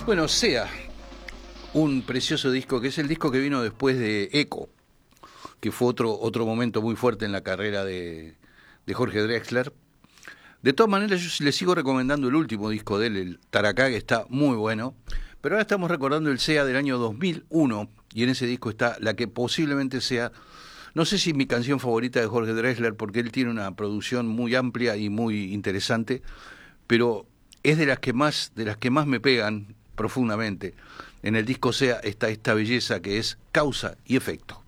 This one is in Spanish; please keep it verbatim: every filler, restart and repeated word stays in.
Bueno, Sea, un precioso disco que es el disco que vino después de Eco, que fue otro, otro momento muy fuerte en la carrera de, de Jorge Drexler. De todas maneras, yo le sigo recomendando el último disco de él, el Taracá, que está muy bueno. Pero ahora estamos recordando el Sea del año dos mil uno, y en ese disco está la que posiblemente sea, no sé si mi canción favorita de Jorge Drexler, porque él tiene una producción muy amplia y muy interesante, pero es de las que más, de las que más me pegan profundamente. En el disco Sea está esta belleza que es Causa y Efecto.